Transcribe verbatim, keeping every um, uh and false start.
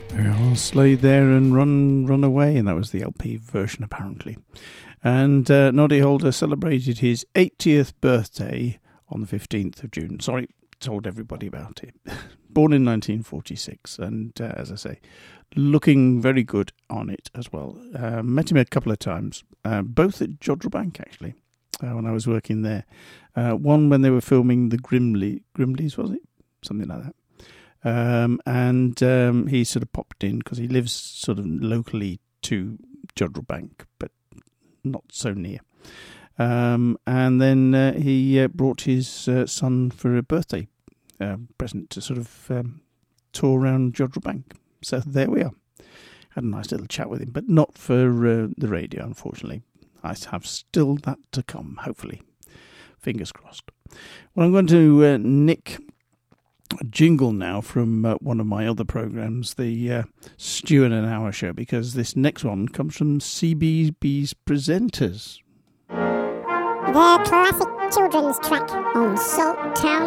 I'll slay there and run run away, and that was the L P version apparently. And uh, Noddy Holder celebrated his eightieth birthday on the fifteenth of June. Sorry, told everybody about it. Born in nineteen forty-six, and uh, as I say, looking very good on it as well. Uh, met him a couple of times, uh, both at Jodrell Bank actually, uh, when I was working there. Uh, one when they were filming the Grimley, Grimleys, was it? Something like that. Um, and um, he sort of popped in because he lives sort of locally to Jodrell Bank, but not so near. Um, and then uh, he uh, brought his uh, son for a birthday uh, present to sort of um, tour around Jodrell Bank. So there we are. Had a nice little chat with him, but not for uh, the radio, unfortunately. I have still that to come, hopefully. Fingers crossed. Well, I'm going to uh, nick a jingle now from uh, one of my other programmes, the uh, Stu in an Hour show, because this next one comes from C B B's Presenters. The classic children's track on Salttown